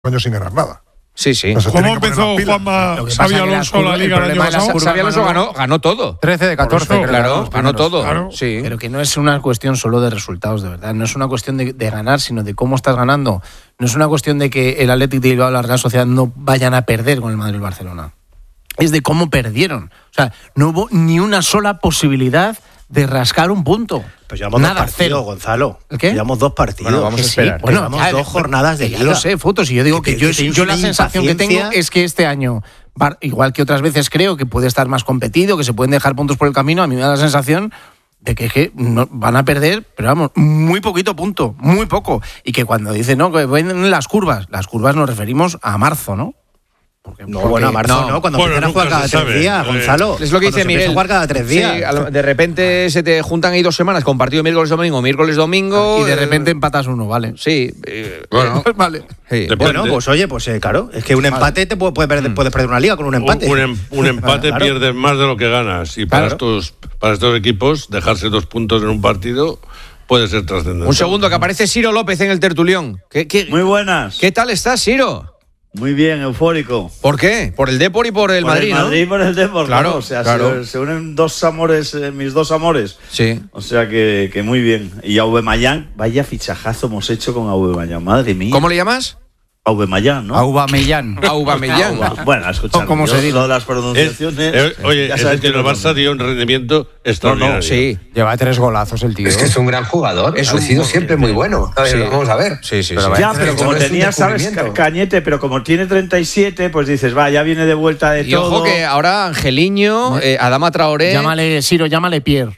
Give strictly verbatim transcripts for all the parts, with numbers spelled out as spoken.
años sin ganar nada. Sí, sí. ¿Cómo empezó Juanma Xabi Alonso la Liga el año pasado? Xabi Alonso ganó, ganó todo. trece de catorce, eso, claro, ganó todo. Claro. Sí. Pero que no es una cuestión solo de resultados, de verdad. No es una cuestión de, de ganar, sino de cómo estás ganando. No es una cuestión de que el Athletic de Bilbao y la Real Sociedad no vayan a perder con el Madrid y el Barcelona. Es de cómo perdieron. O sea, no hubo ni una sola posibilidad de rascar un punto. Pues llevamos Nada, dos partidos, cero. Gonzalo. ¿El qué? Llevamos dos partidos. Bueno, vamos a esperar. Sí, bueno, Llevamos ya, dos jornadas de ya liga. lo sé, fotos. Y yo digo que, Que- yo, que tienes yo una la sensación que tengo impaciencia. es que este año, va- igual que otras veces creo que puede estar más competido, que se pueden dejar puntos por el camino, a mí me da la sensación de que, que no, van a perder, pero vamos, muy poquito punto, muy poco. Y que cuando dicen, no, que ven las curvas, las curvas nos referimos a marzo, ¿no? Porque, No, porque- bueno, a marzo no. no, cuando Bueno, empiezan a jugar nunca cada se tres sabe. días, Eh, Gonzalo. Es lo que dice Cuando se empieza Miguel. a jugar cada tres días. Sí, a lo- de repente se te juntan ahí dos semanas con partido miércoles-domingo, miércoles-domingo. Y de eh, repente empatas uno, ¿vale? Sí. eh, bueno, vale. sí. Depende. Bueno, pues oye, pues eh, claro, es que un empate te puede, puede perder, puedes perder una liga con un empate. Un, un em- un empate Claro. pierdes más de lo que ganas. Y para, Claro. estos, para estos equipos, dejarse dos puntos en un partido puede ser trascendente. Un segundo, que aparece Ciro López en el tertulión. ¿Qué, qué, Muy buenas. ¿qué tal estás, Ciro? Muy bien, eufórico. ¿Por qué? Por el Depor y por el Por Madrid, el Madrid y por el Depor. Claro, Claro, o sea, claro. se, se unen dos amores, eh, mis dos amores. ¿no? Sí. O sea que, que muy bien. Y Aubameyang, vaya fichajazo hemos hecho con Aubameyang. Madre mía. ¿Cómo le llamas? Aubameyang, ¿no? Aubameyang. Aubameyang. Auba- Bueno, escucha, ¿Cómo se dice? lo de las Es- pronunciaciones. eh, oye, ya es sabes que el no Barça son. dio un rendimiento extraordinario. Sí. Lleva tres golazos el tío. Es que es un gran jugador. Es ha un- sido siempre muy bueno. A ver, Sí. vamos a ver. Sí, sí, Pero sí. Ya, pero Esto como no es un tenía, ¿sabes? descubrimiento. Ca- Cañete, pero como tiene treinta y siete, pues dices, va, ya viene de vuelta de Y todo. ojo que ahora Angeliño, eh, Adama Traoré. Llámale, Ciro, llámale Pierre.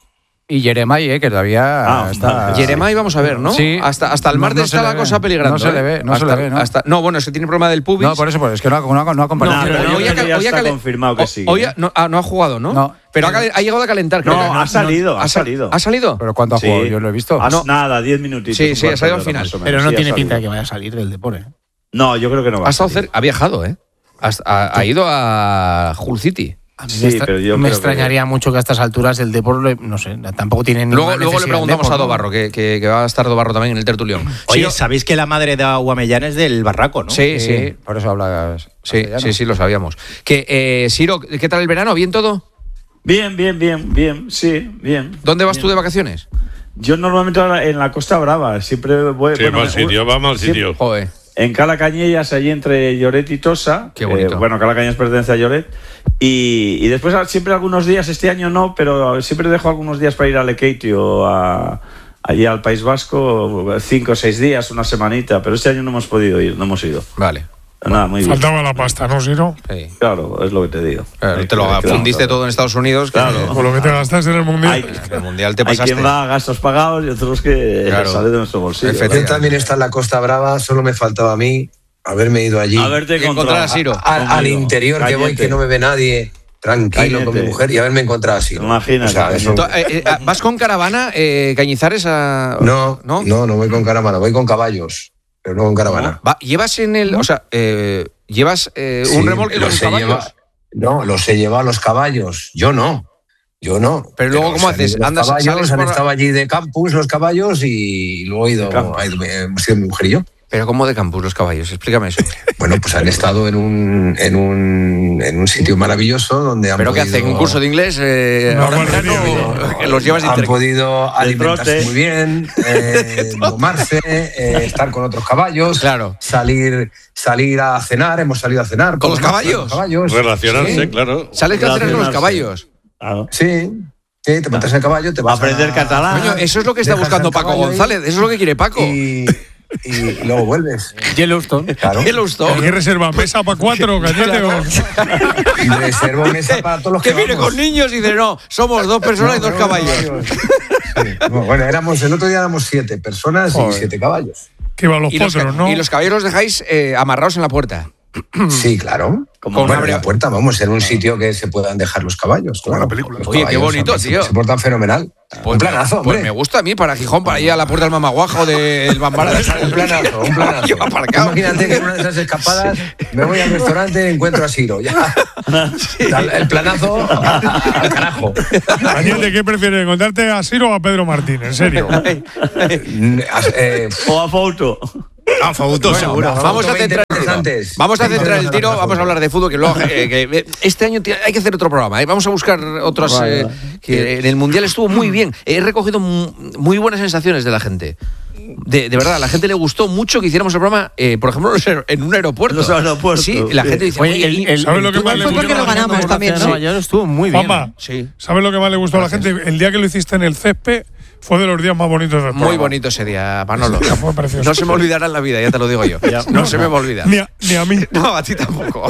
Y Jeremai, eh, que todavía Ah, está... vale. Jeremai, vamos a ver, ¿no? Sí. Hasta, hasta el No- martes no se está le la ve. cosa peligrando. No se le ¿eh? ve, no se Hasta- le ve, ¿no? hasta- no, bueno, es que tiene problema del pubis. No, por eso, pues, es que no ha, no ha, no ha compartido. No, pero pero yo hoy creo ha, que ya hoy ha está calen- confirmado que o- sí, hoy ¿eh? ha- no, ah, no ha jugado, ¿no? No. Pero ha, cal- ha llegado a calentar, creo. No, ha salido, ha sa- salido. ¿Ha salido? ¿Pero cuánto ha Sí. jugado? Yo lo he visto. Has- No. Nada, diez minutitos. Sí, un sí, ha cuarto salido de al hora, final. más o menos. Pero no Sí, ha tiene salido. pinta de que vaya a salir del Depor, ¿eh? No, yo creo que no va Ha, a estado salir. cer- ha viajado, ¿eh? Hasta- ha, ha ido a Hull City. A mí Sí, me, extra- pero yo me creo extrañaría mucho que a estas alturas el Depor, le- no sé, tampoco tiene ninguna Luego, luego le necesidad preguntamos el a Depor, ¿no? Dobarro, que, que, que va a estar Dobarro también en el tertulión. Oye, Sí, ¿sabéis que la madre de Aubameyang es del Barraco, no? sí, Sí, sí. por eso hablas. Sí, castellano. sí, sí, lo sabíamos. Que, eh, Siro, ¿qué tal el verano? ¿Bien todo? Bien, bien, bien, bien, sí, bien. ¿Dónde vas bien. tú de vacaciones? Yo normalmente ahora en la Costa Brava, siempre voy... Sí, bueno, mal sitio, va mal siempre- sitio. Joder. En Calacañellas, allí entre Lloret y Tosa. Qué bonito. Eh, bueno, Calacañas pertenece a Lloret. Y, y después siempre algunos días, este año no, pero siempre dejo algunos días para ir a Lekeitio o a, allí al País Vasco, cinco o seis días, una semanita. Pero este año no hemos podido ir, no hemos ido. Vale. Nada, muy bien. Faltaba la pasta, ¿no, Ciro? Sí. Claro, es lo que te digo. Claro, Hay te lo que- claro, fundiste claro. todo en Estados Unidos. que- Claro. Con lo que te gastaste en el Mundial. Hay, En el Mundial te hay pasaste. quien va a gastos pagados y otros que Claro. sale de nuestro bolsillo. Efectivamente. Yo también está en la Costa Brava, solo me faltaba a mí haberme ido allí. A verte Y encontrar a Ciro. A- al interior que voy, Cañete. que no me ve nadie, tranquilo con mi Cañete. mujer y haberme encontrado así. Imagínate. O sea, eso- To- eh, eh, ¿Vas con caravana, eh, Cañizares? A... no, ¿No? no, no, voy con caravana, voy con caballos, pero no con caravana. Va, ¿Llevas en el. O sea, eh, ¿llevas eh, un Sí, remolque con los los he caballos? llevado- no, los he llevado a los caballos. Yo no. Yo no. Pero luego, ¿cómo se han haces? ido los Andas- caballos, sales han por- estado allí de campus los caballos y luego he ido, campus. ha ido- hemos sido mi mujer y yo. Pero ¿cómo de campus los caballos? Explícame eso. Bueno, pues han estado en un, en un, en un sitio maravilloso donde han ¿Pero qué podido, hacen? ¿Un curso de inglés? Eh, No, ahora en bueno, verano, bien, que los llevas de han intercambio. podido alimentarse trote. muy bien, eh, domarse, eh, estar con otros caballos, Claro. salir, salir a cenar, hemos salido a cenar. ¿Con los con caballos? caballos. Relacionarse, Sí, claro. ¿Sales canceras con los Relacionarse. caballos? Claro. sí, sí, te montas en el caballo, te vas Aprender a- catalán. Coño, eso es lo que está dejas buscando al Paco caballo ahí González. Eso es lo que quiere Paco. Y, y luego vuelves. Yellowstone. Claro. Yellowstone. ¿Qué reserva? ¿Mesa para cuatro, Cañete? o- Reservo mesa para todos los Que que viene vamos. con niños y dice, no, somos dos personas y dos No, no, caballos. caballos. Sí. No, bueno, éramos, el otro día éramos siete personas Joder. y siete caballos. Que va a los Y los, potros, ca- ¿no? y los caballos los dejáis eh, amarrados en la puerta. Sí, claro. Como Bueno, abre- en la puerta, vamos, en un sitio que se puedan dejar los caballos. Como claro. la película. Los Oye, qué caballos bonito, se- tío. Se portan fenomenal. un planazo, Pues hombre. me gusta a mí para Gijón, para ir a la puerta del Mamaguaja o del Bambara. Un planazo, un planazo. Yo aparcado. Imagínate que en una de esas escapadas me voy al restaurante y encuentro a Ciro. Ya. El planazo al carajo. Cañete, ¿qué prefieres? ¿Encontrarte a Ciro o a Pedro Martín? En serio. Eh, O a foto. No, Fouto Bueno, seguro. va, Vamos a veinte centrar el veces tiro. antes. Vamos a veinte centrar el veces tiro, antes vamos a hablar de fútbol, que luego eh, que este año t- hay que hacer otro programa. ¿eh? Vamos a buscar otros Vale, eh, vale. que en el Mundial estuvo muy bien. He recogido mu- muy buenas sensaciones de la gente. De, de verdad, a la gente le gustó mucho que hiciéramos el programa, eh, por ejemplo, en un aeropuerto. En los aeropuertos, Sí, la sí. gente dice, Oye, oye, el- y- el- ¿Sabes lo que más le Fue porque gustó? lo ganamos también, de ¿no? Nueva York estuvo muy bien. Juanma, Sí. ¿sabes lo que más le gustó a la gente? El día que lo hiciste en el césped fue de los días más bonitos del Muy programa. bonito ese día, Manolo. Sí, fue precioso. No se me olvidará en la vida, ya te lo digo yo. No se me va a olvidar. Ni a, ni a mí. No, a ti tampoco.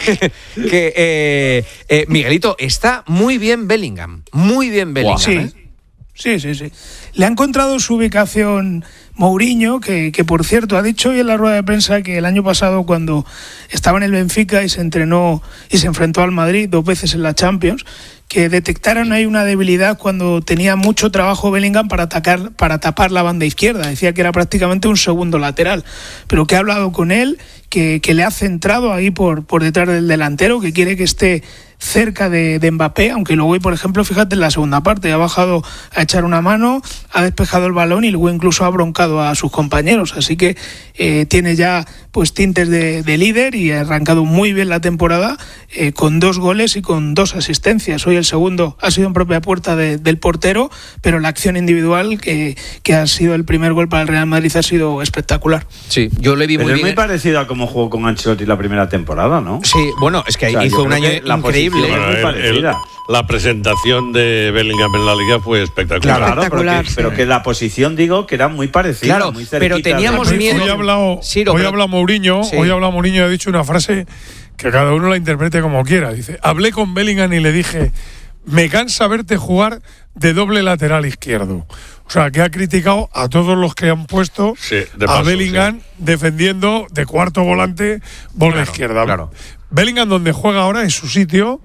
que eh, eh, Miguelito, está muy bien Bellingham. Muy bien Bellingham. Sí, ¿eh? sí, sí, sí. Le ha encontrado su ubicación Mourinho, que, que por cierto ha dicho hoy en la rueda de prensa que el año pasado cuando estaba en el Benfica y se entrenó y se enfrentó al Madrid dos veces en la Champions, que detectaron ahí una debilidad cuando tenía mucho trabajo Bellingham para atacar, para tapar la banda izquierda. Decía que era prácticamente un segundo lateral, pero que ha hablado con él, que, que le ha centrado ahí por, por detrás del delantero, que quiere que esté cerca de, de Mbappé, aunque luego, por ejemplo, fíjate en la segunda parte, ha bajado a echar una mano, ha despejado el balón y luego incluso ha broncado a sus compañeros, así que eh, tiene ya pues tintes de, de líder y ha arrancado muy bien la temporada eh, con dos goles y con dos asistencias. Hoy el segundo ha sido en propia puerta de, del portero, pero la acción individual que, que ha sido el primer gol para el Real Madrid ha sido espectacular. Sí, yo le vi Pero muy es bien. muy parecido a cómo jugó con Ancelotti la primera temporada, ¿no? Sí, bueno, es que O sea, hizo yo un creo año que la increíble. posición- Bueno, muy el- parecida. el- la presentación de Bellingham en la Liga fue espectacular. Claro, pero, Espectacular, que, sí. pero que la posición, digo, que era muy parecida. Claro, muy pero cerquita. teníamos Hoy, miedo. hoy ha hablado, Ciro, hoy pero- habla Mourinho, Sí. hoy habla Mourinho y ha dicho una frase que cada uno la interprete como quiera. Dice, hablé con Bellingham y le dije, me cansa verte jugar de doble lateral izquierdo. O sea, que ha criticado a todos los que han puesto Sí, de a paso, Bellingham defendiendo de cuarto volante por la izquierda. claro. Bellingham, donde juega ahora, es su sitio,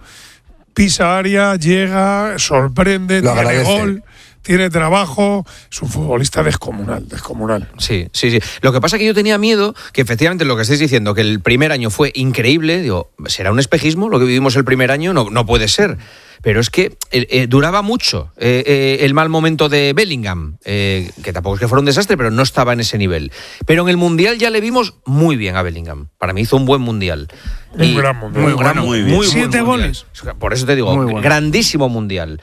pisa área, llega, sorprende, Lo tiene agradece. gol, tiene trabajo, es un futbolista descomunal, descomunal. Sí, sí, sí. Lo que pasa es que yo tenía miedo que efectivamente lo que estáis diciendo, que el primer año fue increíble, digo, ¿será un espejismo lo que vivimos el primer año? No, no puede ser. Pero es que eh, eh, duraba mucho eh, eh, el mal momento de Bellingham, eh, que tampoco es que fuera un desastre, pero no estaba en ese nivel. Pero en el Mundial ya le vimos muy bien a Bellingham. Para mí hizo un buen Mundial. Un gran Mundial. Muy, Muy gran, bueno, muy muy bien. buen Siete Mundial. goles. Por eso te digo, Muy bueno. grandísimo Mundial.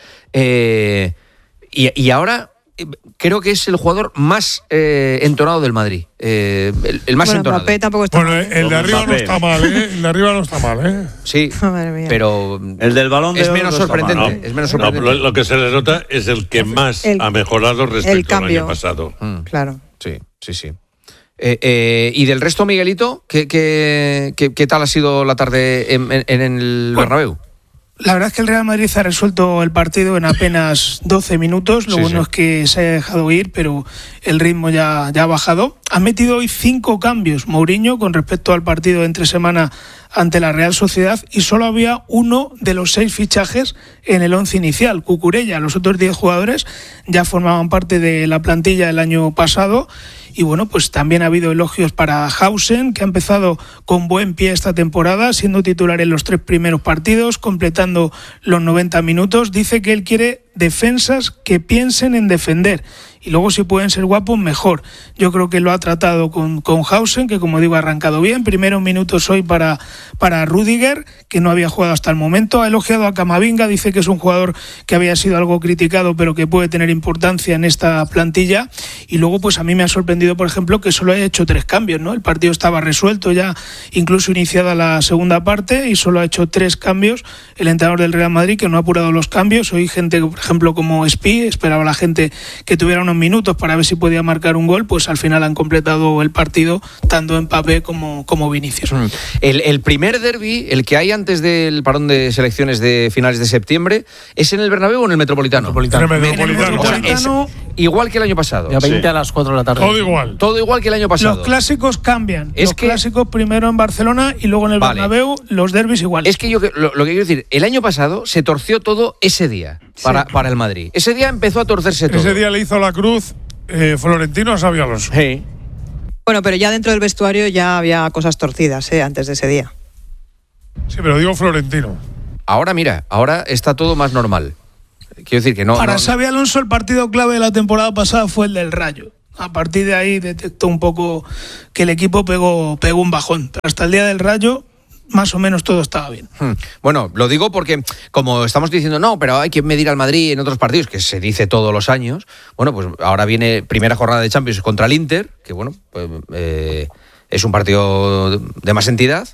Eh, y, y ahora eh, creo que es el jugador más eh, entonado del Madrid. Eh, el, el más Bueno, entonado. Mbappé tampoco está Bueno, mal. el de arriba no Mbappé. está mal, ¿eh? El de arriba no está mal, ¿eh? Sí, Madre mía. pero El del balón de es oro menos no está mal, sorprendente. No, Es menos no, sorprendente. lo, lo que se le nota es el que más El- ha mejorado respecto al cambio. año pasado. Mm, Claro. sí, sí, sí. Eh, eh, y del resto, Miguelito, ¿qué, qué, qué, qué tal ha sido la tarde en, en- en el Bernabéu? La verdad es que el Real Madrid ha resuelto el partido en apenas doce minutos. Lo Sí, bueno sí. es que se ha dejado ir, pero el ritmo ya, ya ha bajado. Ha metido hoy cinco cambios Mourinho con respecto al partido de entre semana ante la Real Sociedad y solo había uno de los seis fichajes en el once inicial, Cucurella. Los otros diez jugadores ya formaban parte de la plantilla el año pasado. Y bueno, pues también ha habido elogios para Hausen, que ha empezado con buen pie esta temporada, siendo titular en los tres primeros partidos, completando los noventa minutos. Dice que él quiere defensas que piensen en defender. Y luego, si pueden ser guapos, mejor. Yo creo que lo ha tratado con, con Hausen, que como digo ha arrancado bien. Primeros minutos hoy para, para Rüdiger, que no había jugado hasta el momento. Ha elogiado a Camavinga, dice que es un jugador que había sido algo criticado, pero que puede tener importancia en esta plantilla. Y luego, pues a mí me ha sorprendido, por ejemplo, que solo haya hecho tres cambios, ¿no? El partido estaba resuelto ya, incluso iniciada la segunda parte, y solo ha hecho tres cambios el entrenador del Real Madrid, que no ha apurado los cambios. Hoy gente, por ejemplo, como Spi, esperaba la gente que tuviera unos minutos para ver si podía marcar un gol, pues al final han completado el partido tanto Mbappé como, como Vinicius. El, el primer derbi, el que hay antes del parón de selecciones de finales de septiembre, ¿es en el Bernabéu o en el Metropolitano? En el Metropolitano. O sea, es Metropolitano, igual que el año pasado. Ya veinte Sí. a las cuatro de la tarde. Todo igual. Todo igual que el año pasado. los clásicos cambian. Es los que- clásicos primero en Barcelona y luego en el Vale. Bernabéu, los derbis igual. Es que yo lo, lo que quiero decir, el año pasado se torció todo ese día para, para el Madrid. Ese día empezó a torcerse todo. Ese día le hizo la cruz eh, Florentino a Xabi Alonso. Sí. Bueno, pero ya dentro del vestuario ya había cosas torcidas, ¿eh? Antes de ese día. Sí, pero digo Florentino. Ahora mira, ahora está todo más normal. Quiero decir que no. Para no- Xabi Alonso el partido clave de la temporada pasada fue el del Rayo. A partir de ahí detectó un poco que el equipo pegó, pegó un bajón. Pero hasta el día del Rayo, más o menos todo estaba bien. Bueno, lo digo porque, como estamos diciendo, no, pero hay que medir al Madrid en otros partidos, que se dice todos los años. Bueno, pues ahora viene primera jornada de Champions contra el Inter, que bueno, pues eh, es un partido de más entidad.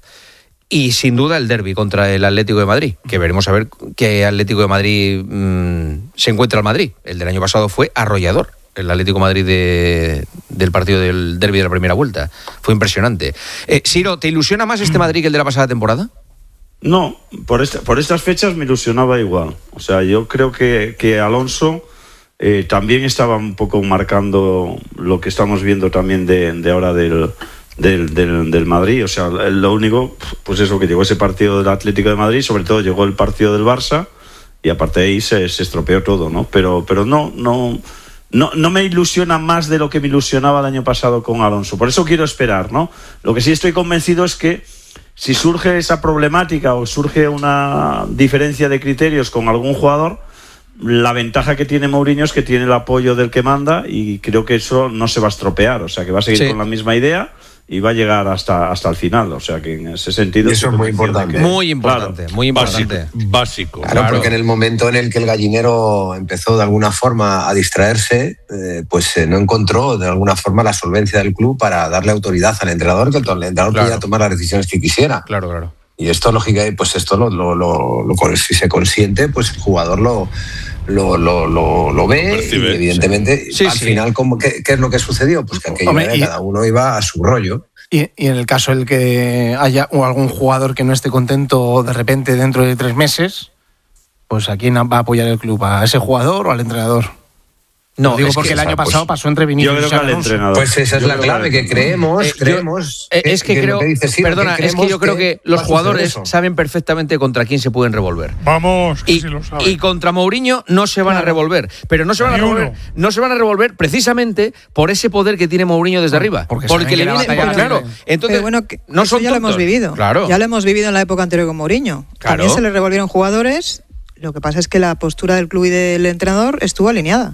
Y sin duda el derbi contra el Atlético de Madrid, que veremos a ver qué Atlético de Madrid mmm, se encuentra al Madrid. El del año pasado fue arrollador, el Atlético de Madrid de, del partido del derbi de la primera vuelta. Fue impresionante. Eh, Siro, ¿te ilusiona más este Madrid que el de la pasada temporada? No, por, esta, por estas fechas me ilusionaba igual. O sea, yo creo que, que Alonso eh, también estaba un poco marcando lo que estamos viendo también de, de ahora del... Del, del, del Madrid, o sea, lo único, pues eso, que llegó ese partido del Atlético de Madrid, sobre todo llegó el partido del Barça, y aparte de ahí se, se estropeó todo, ¿no? Pero, pero no, no, no, no me ilusiona más de lo que me ilusionaba el año pasado con Alonso. Por eso quiero esperar, ¿no? Lo que sí estoy convencido es que si surge esa problemática o surge una diferencia de criterios con algún jugador, la ventaja que tiene Mourinho es que tiene el apoyo del que manda, y creo que eso no se va a estropear, o sea, que va a seguir sí. con la misma idea y va a llegar hasta, hasta el final, o sea que en ese sentido... Y eso es muy importante. Que, muy importante, claro, muy importante. Básico. básico. Claro, claro, porque en el momento en el que el gallinero empezó de alguna forma a distraerse, eh, pues eh, no encontró de alguna forma la solvencia del club para darle autoridad al entrenador, que el entrenador claro. podía tomar las decisiones que quisiera. Claro, claro. Y esto, lógica, pues esto lo, lo, lo, lo, si se consiente, pues el jugador lo... Lo, lo, lo, lo ve, lo percibe, y evidentemente sí. Sí, al sí. final ¿cómo, qué, ¿qué es lo que sucedió? Pues que aquello Hombre, y, cada uno iba a su rollo. Y, y en el caso el que haya o algún jugador que no esté contento de repente dentro de tres meses, pues ¿a quién va a apoyar el club? ¿A ese jugador o al entrenador? No, digo porque el año pues, pasado pasó entre Vinicius yo creo que al entrenador. Pues esa es yo la clave, que creemos, eh, creemos... Yo, eh, es que, que creo, que dice, perdona, que es que yo creo que, que los jugadores saben perfectamente contra quién se pueden revolver. Vamos, que y, sí lo saben. Y contra Mourinho no se van claro. a revolver, pero no se van a revolver, no se van a revolver precisamente por ese poder que tiene Mourinho desde arriba, porque, porque le viene, porque, claro, entonces pero bueno, que no eso son ya tontos. Lo hemos vivido. Claro. Ya lo hemos vivido en la época anterior con Mourinho. Claro. También se le revolvieron jugadores, lo que pasa es que la postura del club y del entrenador estuvo alineada.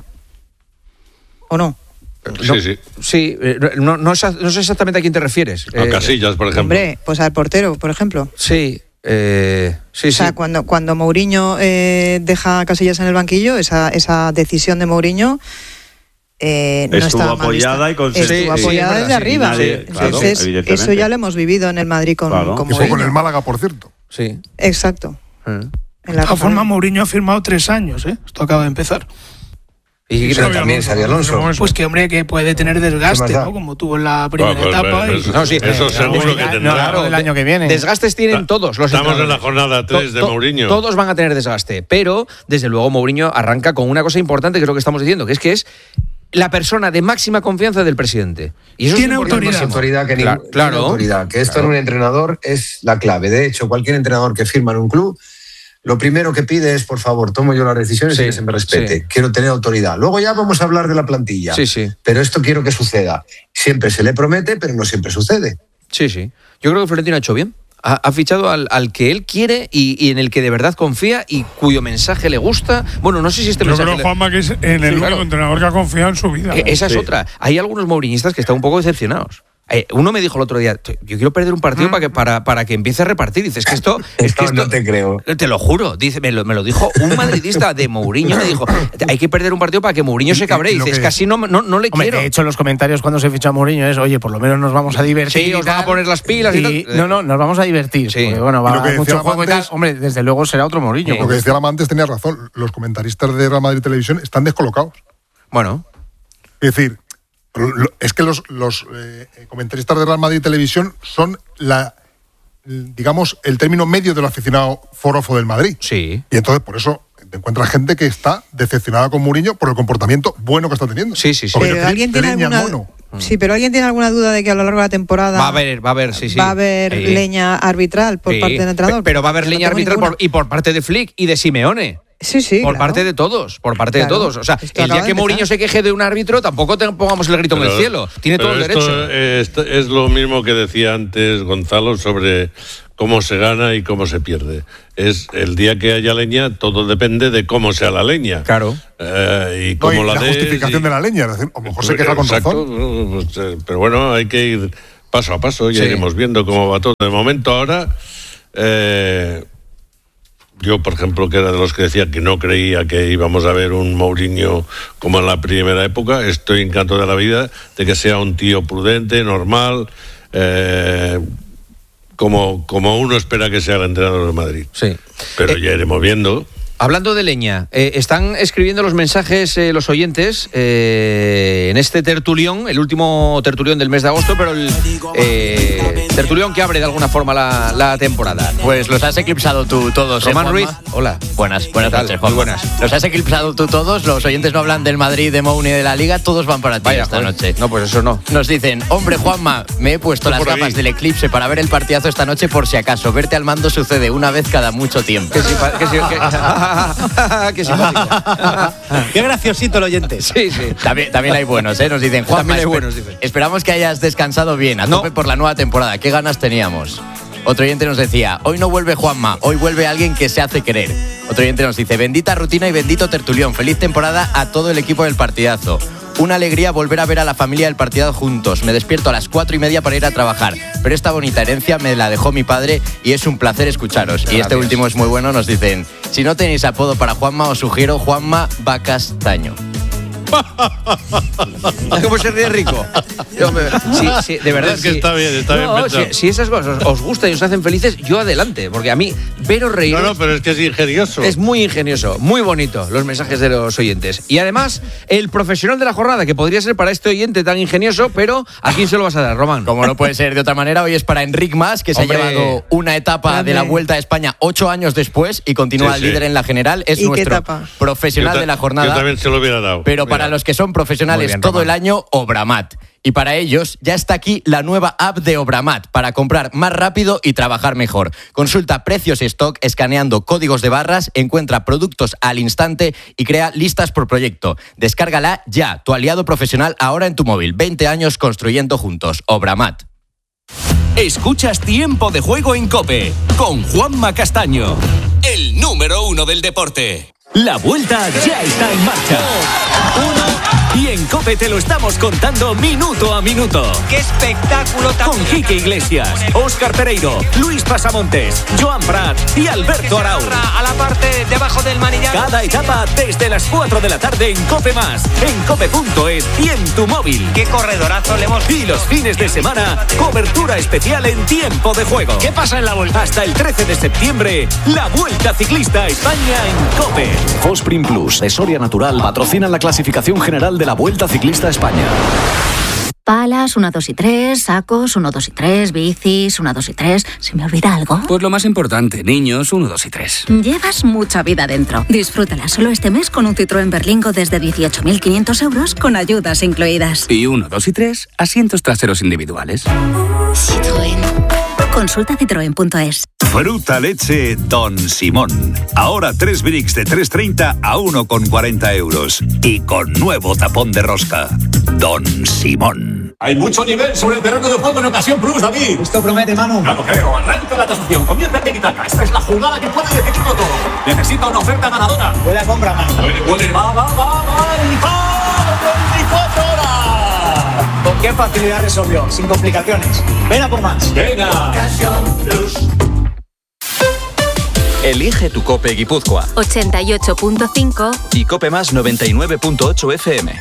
¿O no? No, sí, sí. Sí, no, no, no sé exactamente a quién te refieres. A eh, Casillas, por ejemplo. Hombre, pues al portero, por ejemplo. Sí, eh, sí, o sea, sí. cuando, cuando Mourinho eh, deja a Casillas en el banquillo, esa, esa decisión de Mourinho eh, no estuvo estaba apoyada y con estuvo sí, apoyada sí, desde arriba. Nadie, claro, Entonces, eso ya lo hemos vivido en el Madrid con, claro. con Eso Mourinho. con el Málaga, por cierto. Sí. Exacto. Mm. De todas formas, Mourinho ha firmado tres años, ¿eh? Esto acaba de empezar. Y pero también Xabi Alonso. Pues que, hombre, que puede tener desgaste, ¿no? Como tuvo en la primera pues, etapa. Pues, y... no, sí, eso eh, seguro no, que tendrá. No, claro, el año que viene. Desgastes tienen todos los Estamos en la jornada tres de to, Mourinho. Todos van a tener desgaste, pero desde luego Mourinho arranca con una cosa importante, que es lo que estamos diciendo, que es que es la persona de máxima confianza del presidente. Y eso tiene es autoridad. autoridad que claro, ni, claro. Tiene autoridad, que esto claro. en un entrenador es la clave. De hecho, cualquier entrenador que firma en un club, lo primero que pide es, por favor, tomo yo las decisiones sí, y que se me respete. Sí. Quiero tener autoridad. Luego ya vamos a hablar de la plantilla. Sí, sí. Pero esto quiero que suceda. Siempre se le promete, pero no siempre sucede. Sí, sí. Yo creo que Florentino ha hecho bien. Ha, ha fichado al, al que él quiere y, y en el que de verdad confía y cuyo mensaje le gusta. Bueno, no sé si este Yo mensaje... creo, Juanma, que es en el sí, único claro. entrenador que ha confiado en su vida. Eh, esa sí. es otra. Hay algunos mouriñistas que están un poco decepcionados. Eh, uno me dijo el otro día, yo quiero perder un partido mm. para, que, para, para que empiece a repartir. Dices que esto... es que esto no te creo. Te lo juro. Dice, me, lo, me lo dijo un madridista de Mourinho. Me dijo, hay que perder un partido para que Mourinho se cabree. Dices, que, que así no, no, no le hombre, quiero. De hecho, los comentarios cuando se ficha a Mourinho es, oye, por lo menos nos vamos a divertir. Sí, os van a poner las pilas y, y tal. No, no, nos vamos a divertir. Sí. Porque, bueno, va mucho juego y tal. Antes, hombre, desde luego será otro Mourinho. Sí. Lo que decía Lama antes tenía razón. Los comentaristas de Real Madrid Televisión están descolocados. Bueno. Es decir... Es que los, los eh, comentaristas de Real Madrid Televisión son la, digamos, el término medio del aficionado forofo del Madrid. Sí. Y entonces, por eso, te encuentras gente que está decepcionada con Mourinho por el comportamiento bueno que está teniendo. Sí, sí, sí. Pero decir, ¿alguien tiene alguna, mono. Sí, pero ¿alguien tiene alguna duda de que a lo largo de la temporada va a haber, va a haber, sí, sí. va a haber sí. leña arbitral por sí. parte del entrenador? Pero va a haber no leña arbitral por, y por parte de Flick y de Simeone. Sí, sí, por claro. parte de todos, por parte claro. de todos. O sea, esto el día que Mourinho se queje de un árbitro, tampoco te pongamos el grito pero, en el cielo. Tiene todo el esto derecho. Es, es lo mismo que decía antes Gonzalo sobre cómo se gana y cómo se pierde. Es el día que haya leña, todo depende de cómo sea la leña. Claro. Eh, y cómo no, y la, la des, justificación y... de la leña. A lo mejor se queja con Exacto, razón. pues, eh, pero bueno, hay que ir paso a paso, ya sí. iremos viendo cómo va todo. De momento ahora, eh, yo por ejemplo, que era de los que decía que no creía que íbamos a ver un Mourinho como en la primera época, estoy encanto de la vida de que sea un tío prudente, normal, eh, como, como uno espera que sea el entrenador de Madrid. Sí. Pero eh, ya iremos viendo. Hablando de leña, eh, están escribiendo los mensajes eh, los oyentes eh, en este tertulión, el último tertulión del mes de agosto, pero el eh, tertulión que abre de alguna forma la, la temporada. Pues los has eclipsado tú todos. Román ¿eh, Ruiz, hola. Buenas, buenas ¿Qué tal? noches, Juan. Muy buenas. Los has eclipsado tú todos, los oyentes no hablan del Madrid, de Mou ni de la Liga, todos van para ti. Vaya, esta joder. noche. No, pues eso no. Nos dicen, hombre Juanma, me he puesto Tú las por gafas aquí. del eclipse para ver el partidazo esta noche por si acaso. Verte al mando sucede una vez cada mucho tiempo. Que sí, que sí, que... que simpático. Qué graciosito el oyente. Sí, sí. También, también hay buenos, ¿eh? Nos dicen, Juanma, También hay esper- buenos, dicen. esperamos que hayas descansado bien, a No. tope por la nueva temporada. ¿Qué ganas teníamos? Otro oyente nos decía, hoy no vuelve Juanma, hoy vuelve alguien que se hace querer. Otro oyente nos dice, bendita rutina y bendito tertulión, feliz temporada a todo el equipo del partidazo. Una alegría volver a ver a la familia del partidazo juntos. Me despierto a las cuatro y media para ir a trabajar, pero esta bonita herencia me la dejó mi padre y es un placer escucharos. Gracias. Y este último es muy bueno, nos dicen, si no tenéis apodo para Juanma, os sugiero Juanma Bacastaño. ¿Cómo se ríe Rico? Yo me- sí, sí, de verdad. Es que sí. está bien, está bien No, pensado. si, si esas cosas os gustan y os hacen felices, yo adelante, porque a mí veros reír No, no, pero es que es ingenioso. es muy ingenioso, muy bonito los mensajes de los oyentes. Y además, el profesional de la jornada, que podría ser para este oyente tan ingenioso, pero ¿a quién se lo vas a dar, Román? Como no puede ser de otra manera, hoy es para Enric Mas, que se Hombre. ha llevado una etapa Grande. de la Vuelta a España ocho años después y continúa Sí, el sí. líder en la general. Es ¿Y qué nuestro etapa? profesional Yo ta- de la jornada. Yo también se lo hubiera dado. Pero Mira. para los que son Muy profesionales bien, todo Román. el año, Obramat. Y para ellos ya está aquí la nueva app de Obramat para comprar más rápido y trabajar mejor. Consulta precios y stock escaneando códigos de barras, encuentra productos al instante y crea listas por proyecto. Descárgala ya, tu aliado profesional ahora en tu móvil. veinte años construyendo juntos. Obramat. Escuchas Tiempo de Juego en COPE con Juanma Castaño, el número uno del deporte. La vuelta ya está en marcha. Y en COPE te lo estamos contando minuto a minuto. ¡Qué espectáculo tan Con Quique Iglesias, Óscar Pereiro, Luis Pasamontes, Joan Prat y Alberto Arau. a la parte debajo del manillar! Cada etapa desde las cuatro de la tarde en COPE Más, en cope punto es y en tu móvil. ¡Qué corredorazo le hemos... Y los fines de semana, cobertura especial en Tiempo de Juego. ¿Qué pasa en la vuelta? Hasta el trece de septiembre, la Vuelta Ciclista a España en COPE. Fosprin Plus de Soria Natural patrocina la clasificación general de la Vuelta Ciclista a España. Palas, uno, dos y tres, sacos, uno, dos y tres, bicis, uno, dos y tres. ¿Se me olvida algo? Pues lo más importante, niños, uno, dos y tres. Llevas mucha vida dentro. Disfrútala solo este mes con un Citroën Berlingo desde dieciocho mil quinientos euros con ayudas incluidas. Y uno, dos y tres, asientos traseros individuales. Citroën. Consulta citroen punto es. Fruta leche Don Simón. Ahora tres bricks de tres treinta a uno con cuarenta euros. Y con nuevo tapón de rosca. Don Simón. Hay mucho nivel sobre el terreno de juego en ocasión Plus, David. Esto promete, Manu. Claro, creo. Arranca la tasación. Comienza el tiki-taka. Esta es la jugada que puede decidirlo todo. Necesita una oferta ganadora. Buena compra, Manu. Puede, puede. Va, va, va, va. Y va. veinticuatro horas. ¿Con qué facilidad resolvió? Sin complicaciones. Ven a por más. Venga. Ocasión Plus. Elige tu COPE Guipúzcoa ochenta y ocho punto cinco y COPE Más noventa y nueve punto ocho F M.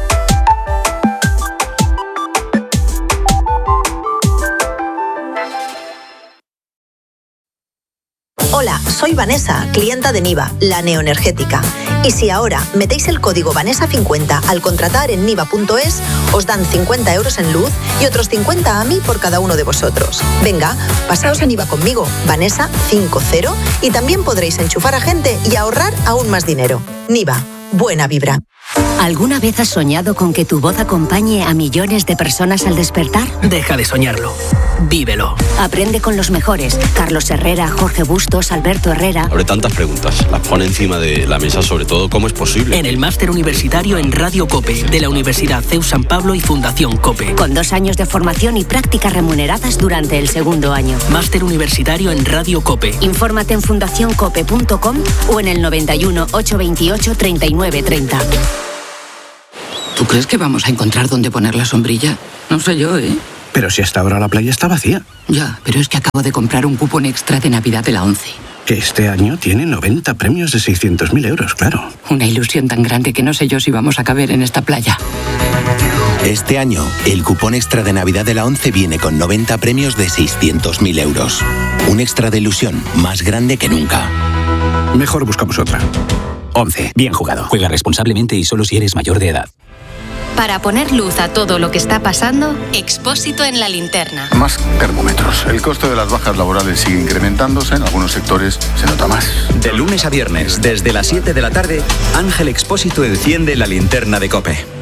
Hola, soy Vanessa, clienta de Niva, la neoenergética. Y si ahora metéis el código Vanessa cincuenta al contratar en niva punto es, os dan cincuenta euros en luz y otros cincuenta a mí por cada uno de vosotros. Venga, pasaos a Niva conmigo, Vanessa cincuenta, y también podréis enchufar a gente y ahorrar aún más dinero. Niva, buena vibra. ¿Alguna vez has soñado con que tu voz acompañe a millones de personas al despertar? Deja de soñarlo. Vívelo. Aprende con los mejores. Carlos Herrera, Jorge Bustos, Alberto Herrera. Abre tantas preguntas. Las pone encima de la mesa, sobre todo, ¿cómo es posible? En el máster universitario en Radio COPE, de la Universidad C E U San Pablo y Fundación COPE. Con dos años de formación y prácticas remuneradas durante el segundo año. Máster universitario en Radio COPE. Infórmate en fundación cope punto com o en el noventa y uno, ochocientos veintiocho, treinta y nueve treinta. ¿Tú crees que vamos a encontrar dónde poner la sombrilla? No sé yo, ¿eh? Pero si hasta ahora la playa está vacía. Ya, pero es que acabo de comprar un cupón extra de Navidad de la ONCE. Que este año tiene noventa premios de seiscientos mil euros, claro. Una ilusión tan grande que no sé yo si vamos a caber en esta playa. Este año, el cupón extra de Navidad de la ONCE viene con noventa premios de seiscientos mil euros. Un extra de ilusión más grande que nunca. Mejor buscamos otra. ONCE. Bien jugado. Juega responsablemente y solo si eres mayor de edad. Para poner luz a todo lo que está pasando, Expósito en la linterna. Más termómetros. El coste de las bajas laborales sigue incrementándose. En algunos sectores se nota más. De lunes a viernes, desde las siete de la tarde, Ángel Expósito enciende la linterna de COPE.